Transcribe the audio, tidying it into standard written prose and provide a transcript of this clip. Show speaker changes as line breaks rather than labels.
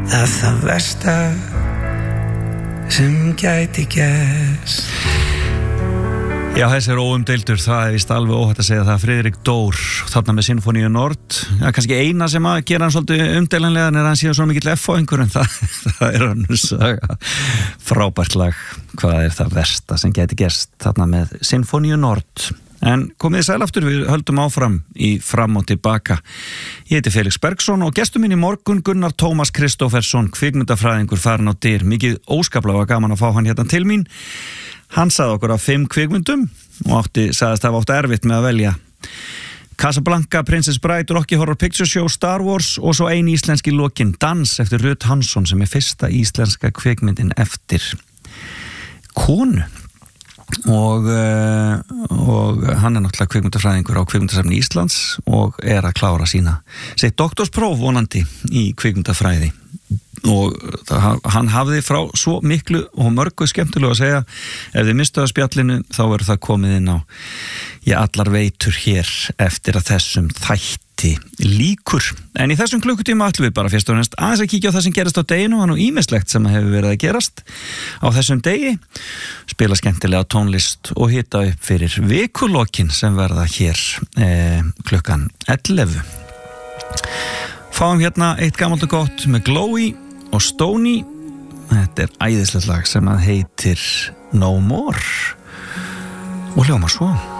það versta sem gæti gerst.
Já, þessi er óumdeildur, það er vist alveg óhætt að segja það. Friðrik Dór, þarna með Sinfoníu Nord. Það er kannski eina sem að gera hann svolítið umdeilanlega en hann síðan svo mikill F-fóðingur en það er hann saga. Frábært lag, hvað er það versta sem gæti gerst þarna með Sinfoníu Nord. En komið sæl aftur, við höldum áfram í Fram og tilbaka. Ég heiti Felix Bergsson og gestur minn í morgun Gunnar Tómas Kristófersson, kvikmyndafræðingur farin á dyr. Mikið óskaplega var gaman að fá hann hérna til mín. Hann sagði okkur af 5 kvikmyndum og sagðist hafa átt erfitt með að velja. Casablanca, Princess Bride, Rocky Horror Picture Show, Star Wars og svo ein íslenski lokin, Dans eftir Ruth Hansson sem er fyrsta íslenska kvikmyndin eftir konu. Og hann er náttúrulega kvikmyndafræðingur á Kvikmyndasafni Íslands og er að klára sitt doktorspróf vonandi í kvikmyndafræði og hann hafði frá svo miklu og mörgu skemmtilegu að segja ef þið mistuðu spjallinu þá verður það komið inn á allar veitur hér eftir að þessum þætti líkur. En í þessum klukkutíma ætlum við bara fyrst og næst aðeins að kíkja á það sem gerist á deginu og ýmislegt sem hefur verið að gerast á þessum degi, spila skemmtilega tónlist og hita upp fyrir vikulokin sem verða hér klukkan 11. Fáum hérna eitt gamalt og gott með Glói og Stoney. Þetta er æðislegt lag sem að heitir No More og hljómar svo.